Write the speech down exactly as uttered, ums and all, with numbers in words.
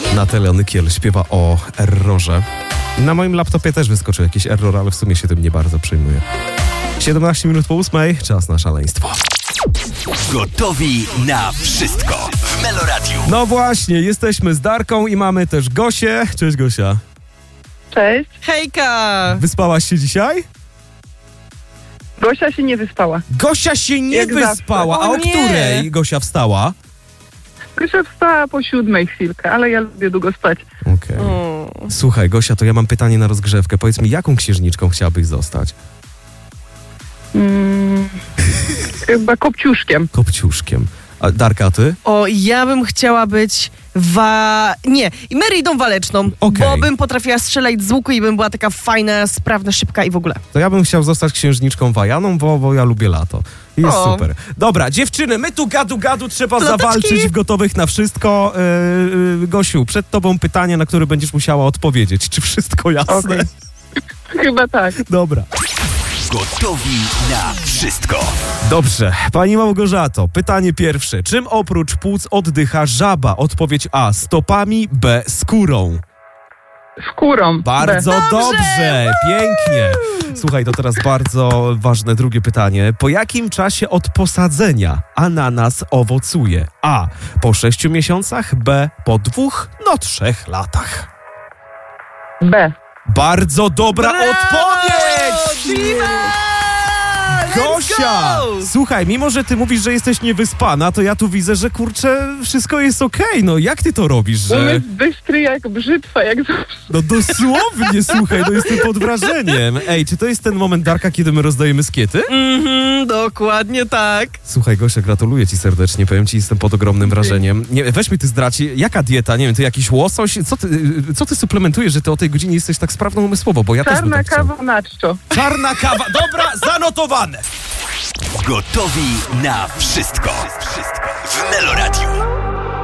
Natalia Nykiel śpiewa o errorze. Na moim laptopie też wyskoczył jakiś error, ale w sumie się tym nie bardzo przejmuję. siedemnaście minut po ósmej, czas na szaleństwo. Gotowi na wszystko w Meloradiu. No właśnie, jesteśmy z Darką i mamy też Gosię. Cześć Gosia. Cześć. Hejka! Wyspałaś się dzisiaj? Gosia się nie wyspała. Gosia się nie Jak wyspała, zawsze. a o O nie. której Gosia wstała? Gosia wstała po siódmej chwilkę, ale ja lubię długo spać. Okej. O. Słuchaj Gosia, to ja mam pytanie na rozgrzewkę. Powiedz mi, jaką księżniczką chciałabyś zostać? Mm, chyba kopciuszkiem. Kopciuszkiem. A Darka, a ty? o, ja bym chciała być wa... Nie, i Meridą Waleczną, Okej. bo bym potrafiła strzelać z łuku i bym była taka fajna, sprawna, szybka i w ogóle. To ja bym chciał zostać księżniczką Wajaną, bo, bo ja lubię lato. I jest O. super. Dobra, dziewczyny, my tu gadu gadu, trzeba Ploteczki. zawalczyć w Gotowych na wszystko. Yy, yy, Gosiu, przed tobą pytanie, na które będziesz musiała odpowiedzieć. Czy wszystko jasne? Okej. Chyba tak. Dobra. Gotowi na wszystko. Dobrze, pani Małgorzato, pytanie pierwsze. Czym oprócz płuc oddycha żaba? Odpowiedź A. Stopami, B. Skórą. Skórą. Bardzo B. dobrze, Dobrze. pięknie. Słuchaj, to teraz bardzo ważne drugie pytanie. Po jakim czasie od posadzenia ananas owocuje? A. Po sześciu miesiącach, B. Po dwóch, no trzech latach. B. Bardzo dobra Brawo! odpowiedź! Diva! Let's Gosia! go! Słuchaj, mimo że ty mówisz, że jesteś niewyspana, to ja tu widzę, że kurczę, wszystko jest okej. No jak ty to robisz, że... Umysł bystry jak brzytwa, jak zawsze. No dosłownie, słuchaj, no jestem pod wrażeniem. Ej, czy to jest ten moment, Darka, kiedy my rozdajemy skiety? Mhm, dokładnie tak. Słuchaj, Gosia, gratuluję ci serdecznie, powiem ci, jestem pod ogromnym wrażeniem. Nie, weź mi ty zdradź, jaka dieta, nie wiem, ty jakiś łosoś? Co ty, co ty suplementujesz, że ty o tej godzinie jesteś tak sprawną umysłowo, bo ja też bym Czarna tak chciał. kawa na czczo. Czarna kawa, dobra, zanotowane. Gotowi na wszystko. Wszystko w Meloradiu.